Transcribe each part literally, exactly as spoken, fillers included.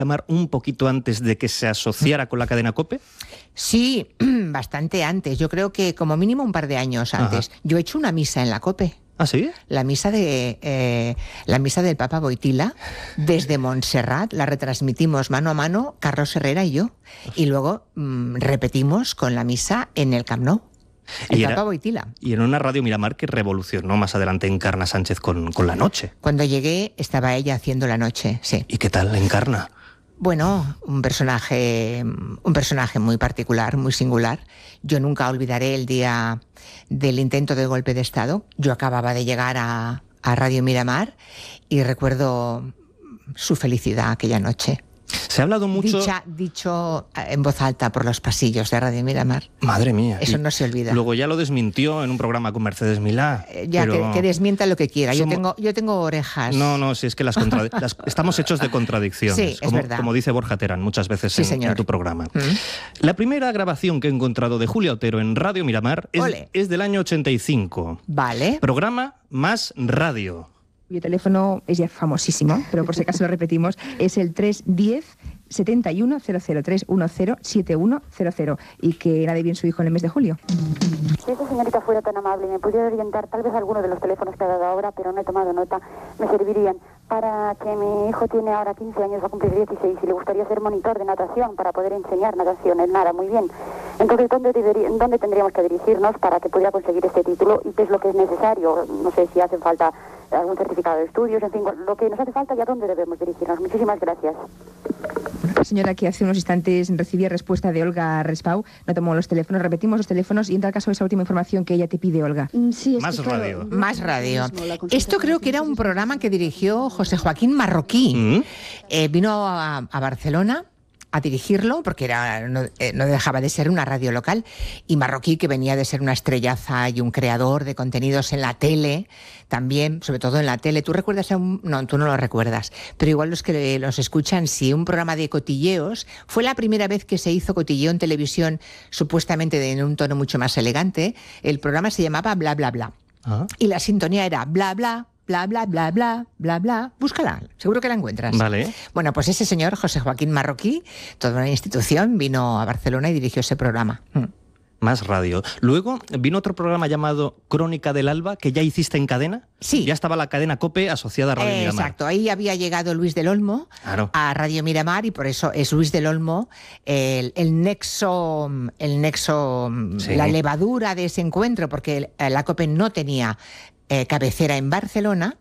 llamar un poquito antes de que se asociara con la cadena COPE? Sí, bastante antes. Yo creo que como mínimo un par de años antes. Ajá. Yo he hecho una misa en la COPE. ¿Ah, sí? La misa de eh, la misa del Papa Wojtyla desde Montserrat la retransmitimos mano a mano Carlos Herrera y yo. Y luego mmm, repetimos con la misa en el Camp Nou. El y Papa era, Wojtyla. Y en una radio Miramar que revolucionó más adelante Encarna Sánchez con, con La Noche. Cuando llegué estaba ella haciendo La Noche, sí. ¿Y qué tal Encarna? Bueno, un personaje, un personaje muy particular, muy singular. Yo nunca olvidaré el día del intento de golpe de Estado. Yo acababa de llegar a, a Radio Miramar y recuerdo su felicidad aquella noche. Se ha hablado mucho... Dicha, dicho en voz alta por los pasillos de Radio Miramar. Madre mía. Eso no se olvida. Luego ya lo desmintió en un programa con Mercedes Milá. Eh, ya, pero... que, que desmienta lo que quiera. Somos... Yo tengo yo tengo orejas. No, no, si es que las, contra... las estamos hechos de contradicciones. Sí, es como, verdad. Como dice Borja Terán muchas veces sí, en, en tu programa. ¿Mm? La primera grabación que he encontrado de Julia Otero en Radio Miramar es, es del año ochenta y cinco. Vale. Programa Más Radio. Mi teléfono es ya famosísimo, pero por si acaso lo repetimos, es el tres diez setenta y uno cero cero tres uno cero siete uno cero cero y que nadie bien su hijo en el mes de julio. Si esa señorita fuera tan amable y me pudiera orientar, tal vez alguno de los teléfonos que ha dado ahora, pero no he tomado nota, me servirían para que mi hijo tiene ahora quince años, va a cumplir dieciséis y le gustaría ser monitor de natación para poder enseñar natación. Él nada muy bien. Entonces, ¿dónde, debería, ¿dónde tendríamos que dirigirnos para que pudiera conseguir este título y qué es lo que es necesario? No sé si hace falta algún certificado de estudios, en fin, lo que nos hace falta y a dónde debemos dirigirnos. Muchísimas gracias. Señora, que hace unos instantes recibía respuesta de Olga Respau, no tomó los teléfonos, repetimos los teléfonos y en tal caso esa última información que ella te pide, Olga. Sí, Más que, radio. Claro, Más radio. Esto creo que era un programa que dirigió José Joaquín Marroquí. ¿Mm? Eh, vino a, a Barcelona a dirigirlo, porque era, no, eh, no dejaba de ser una radio local, y Marroquí, que venía de ser una estrellaza y un creador de contenidos en la tele, también, sobre todo en la tele. ¿Tú recuerdas a un...? No, tú no lo recuerdas, pero igual los que los escuchan, sí, un programa de cotilleos. Fue la primera vez que se hizo cotilleo en televisión, supuestamente en un tono mucho más elegante. El programa se llamaba Bla, Bla, Bla. ¿Ah? Y la sintonía era Bla, Bla, bla, bla, bla, bla, bla, bla. Búscala, seguro que la encuentras. Vale. Bueno, pues ese señor, José Joaquín Marroquí, toda una institución, vino a Barcelona y dirigió ese programa. Mm. Más radio. Luego vino otro programa llamado Crónica del Alba, que ya hiciste en cadena. Sí. Ya estaba la cadena COPE asociada a Radio eh, Miramar. Exacto. Ahí había llegado Luis del Olmo claro. a Radio Miramar y por eso es Luis del Olmo el, el nexo, el nexo, sí. la levadura de ese encuentro, porque la COPE no tenía Eh, cabecera en Barcelona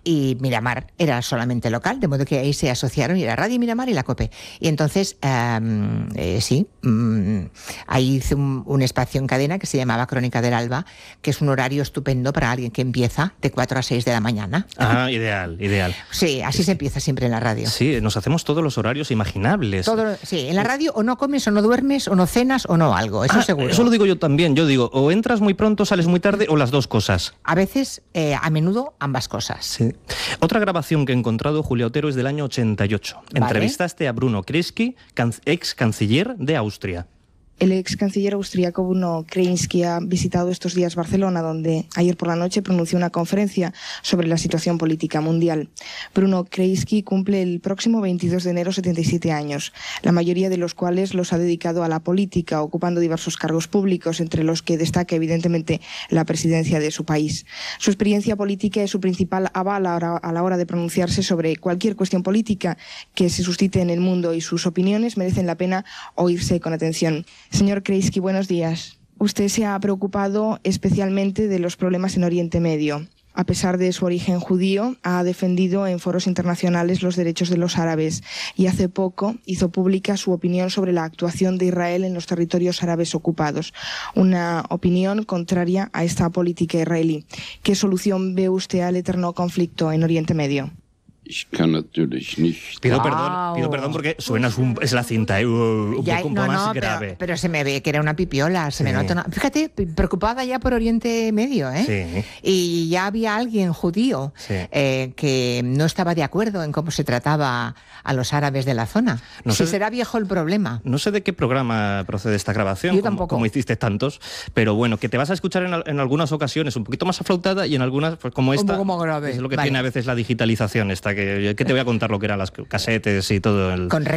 y Miramar era solamente local, de modo que ahí se asociaron y era Radio Miramar y la COPE. Y entonces, um, eh, sí, um, ahí hice un, un espacio en cadena que se llamaba Crónica del Alba, que es un horario estupendo para alguien que empieza de cuatro a seis de la mañana. Ah, ideal, ideal. Sí, así se empieza siempre en la radio. Sí, nos hacemos todos los horarios imaginables. Todo, sí, en la radio o no comes o no duermes o no cenas o no algo, eso ah, seguro. Eso lo digo yo también, yo digo, o entras muy pronto, sales muy tarde o las dos cosas. A veces Eh, a menudo ambas cosas. Sí. Otra grabación que he encontrado, Julia Otero, es del año ochenta y ocho. Vale. Entrevistaste a Bruno Kreisky, can- ex canciller de Austria. El ex canciller austríaco Bruno Kreisky ha visitado estos días Barcelona, donde ayer por la noche pronunció una conferencia sobre la situación política mundial. Bruno Kreisky cumple el próximo veintidós de enero setenta y siete años, la mayoría de los cuales los ha dedicado a la política, ocupando diversos cargos públicos, entre los que destaca evidentemente la presidencia de su país. Su experiencia política es su principal aval a la hora de pronunciarse sobre cualquier cuestión política que se suscite en el mundo y sus opiniones merecen la pena oírse con atención. Señor Kreisky, buenos días. Usted se ha preocupado especialmente de los problemas en Oriente Medio. A pesar de su origen judío, ha defendido en foros internacionales los derechos de los árabes y hace poco hizo pública su opinión sobre la actuación de Israel en los territorios árabes ocupados. Una opinión contraria a esta política israelí. ¿Qué solución ve usted al eterno conflicto en Oriente Medio? Pido wow. perdón, pido perdón porque suena un, es la cinta, eh, un ya, poco no, más no, grave. Pero, pero se me ve que era una pipiola, se sí. me nota. Una, fíjate, preocupada ya por Oriente Medio, ¿eh? Sí. Y ya había alguien judío sí. eh, que no estaba de acuerdo en cómo se trataba a los árabes de la zona. No si sé, será viejo el problema. No sé de qué programa procede esta grabación, Yo como, tampoco. como hiciste tantos, pero bueno, que te vas a escuchar en, en algunas ocasiones un poquito más aflautada y en algunas, pues como esta, un poco más grave. es lo que vale. tiene a veces la digitalización esta, que, que te voy a contar lo que eran las casetes y todo el... Con